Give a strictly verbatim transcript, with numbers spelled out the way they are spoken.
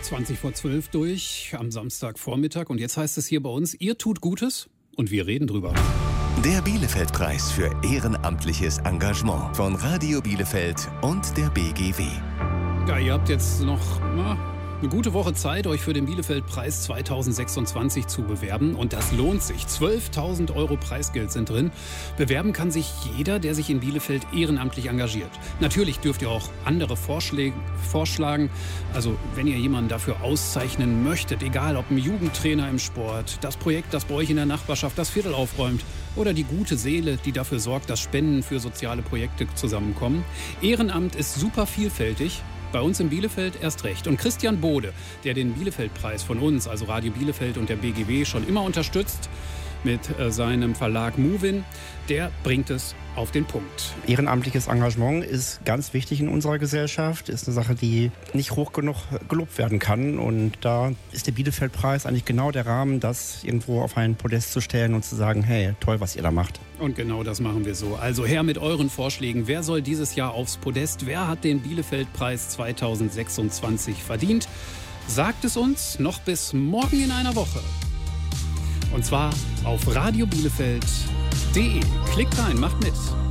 zwanzig vor zwölf durch am Samstagvormittag. Und jetzt heißt es hier bei uns, ihr tut Gutes und wir reden drüber. Der Bielefeld-Preis für ehrenamtliches Engagement von Radio Bielefeld und der B G W. Ja, ihr habt jetzt noch na, eine gute Woche Zeit, euch für den Bielefeld-Preis zweitausendsechsundzwanzig zu bewerben. Und das lohnt sich. zwölftausend Euro Preisgeld sind drin. Bewerben kann sich jeder, der sich in Bielefeld ehrenamtlich engagiert. Natürlich dürft ihr auch andere Vorschläge vorschlagen. Also wenn ihr jemanden dafür auszeichnen möchtet, egal ob ein Jugendtrainer im Sport, das Projekt, das bei euch in der Nachbarschaft das Viertel aufräumt oder die gute Seele, die dafür sorgt, dass Spenden für soziale Projekte zusammenkommen. Ehrenamt ist super vielfältig. Bei uns in Bielefeld erst recht. Und Christian Bode, der den Bielefeld-Preis von uns, also Radio Bielefeld und der B G W, schon immer unterstützt mit äh, seinem Verlag Movin, der bringt es auf den Punkt. Ehrenamtliches Engagement ist ganz wichtig in unserer Gesellschaft, ist eine Sache, die nicht hoch genug gelobt werden kann. Und da ist der Bielefeld-Preis eigentlich genau der Rahmen, das irgendwo auf ein Podest zu stellen und zu sagen, hey, toll, was ihr da macht. Und genau das machen wir so. Also her mit euren Vorschlägen. Wer soll dieses Jahr aufs Podest? Wer hat den Bielefeld-Preis zweitausendsechsundzwanzig verdient? Sagt es uns noch bis morgen in einer Woche. Und zwar auf radio bielefeld punkt de. Klickt rein, macht mit.